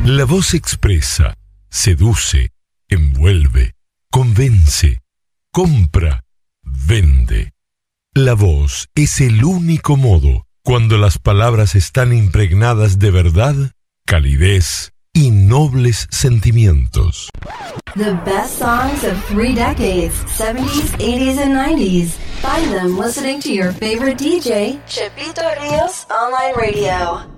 La voz expresa, seduce, envuelve, convence, compra, vende. La voz es el único modo, cuando las palabras están impregnadas de verdad, calidez y nobles sentimientos. The best songs of 3 decades, 70s, 80s, and 90s. Find them listening to your favorite DJ, Chipito Rios Online Radio.